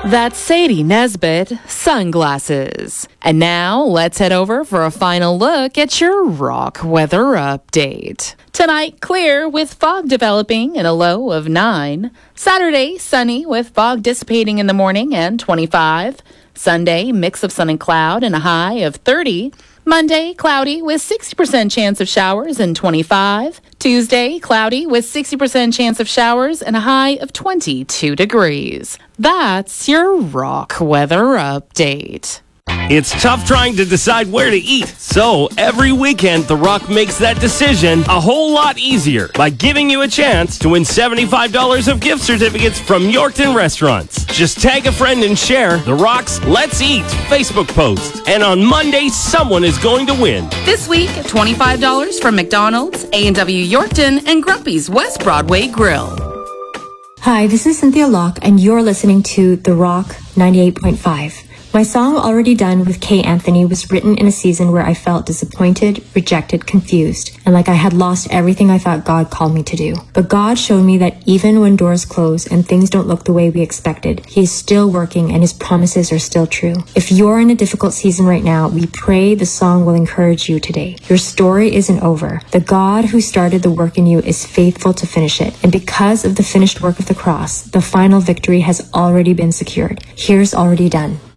That's Sadie Nesbitt, Sunglasses. And now, let's head over for a final look at your rock weather update. Tonight, clear with fog developing and a low of 9. Saturday, sunny with fog dissipating in the morning and 25. Sunday, mix of sun and cloud and a high of 30. Monday, cloudy with 60% chance of showers and 25. Tuesday, cloudy with 60% chance of showers and a high of 22 degrees. That's your rock weather update. It's tough trying to decide where to eat, so every weekend The Rock makes that decision a whole lot easier by giving you a chance to win $75 of gift certificates from Yorkton Restaurants. Just tag a friend and share The Rock's Let's Eat Facebook post, and on Monday, someone is going to win. This week, $25 from McDonald's, A&W Yorkton, and Grumpy's West Broadway Grill. Hi, this is Cynthia Locke, and you're listening to The Rock 98.5. My song Already Done with Kay Anthony was written in a season where I felt disappointed, rejected, confused, and like I had lost everything I thought God called me to do. But God showed me that even when doors close and things don't look the way we expected, He is still working and His promises are still true. If you're in a difficult season right now, we pray the song will encourage you today. Your story isn't over. The God who started the work in you is faithful to finish it. And because of the finished work of the cross, the final victory has already been secured. Here's Already Done.